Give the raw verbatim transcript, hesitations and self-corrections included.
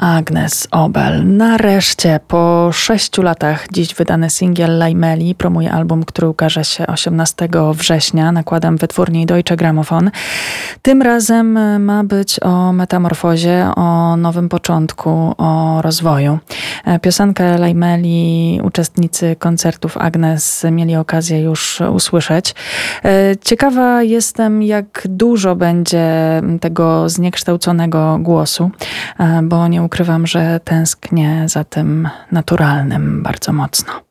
Agnes Obel. Nareszcie po sześciu latach dziś wydany singiel Lajmeli promuje album, który ukaże się osiemnastego września nakładem wytwórni Deutsche Grammophon. Tym razem ma być o metamorfozie, o nowym początku, o rozwoju. Piosenkę Lajmeli uczestnicy koncertów Agnes mieli okazję już usłyszeć. Ciekawa jestem, jak dużo będzie tego zniekształconego głosu, bo nie ukrywam, że tęsknię za tym naturalnym bardzo mocno.